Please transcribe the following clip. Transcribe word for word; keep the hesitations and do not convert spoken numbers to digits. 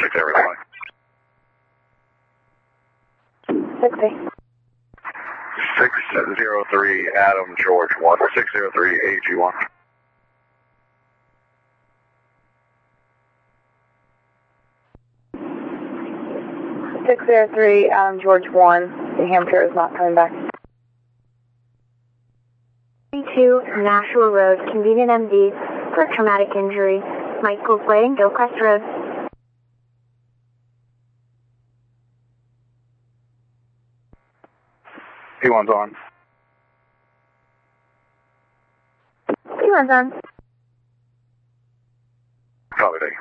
six everything. six eight. six zero three Adam George one. six zero three A G one. six zero three Adam George one. New Hampshire is not coming back. two Nashua Road, Convenient M D for traumatic injury. Michael's Way, Gilcrest Road. P one's on. P one's on.